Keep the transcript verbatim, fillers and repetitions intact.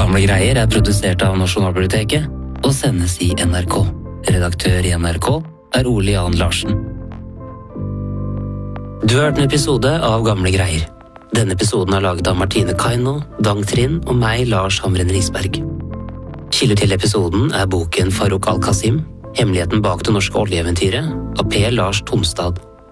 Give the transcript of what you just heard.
Gamle greier er produsert av Nasjonalbiblioteket og sendes i N R K. Redaktør i N R K er Ole Jan Larsen. Du har hørt en episode av Gamle greier. Denne episoden er laget av Martine Kaino, Dang Trind og meg, Lars Hamren Risberg. Kilder til episoden er boken Farouk Al-Qasim, Hemmeligheten bak det norske oljeeventyret, av Per Lars Tomstad.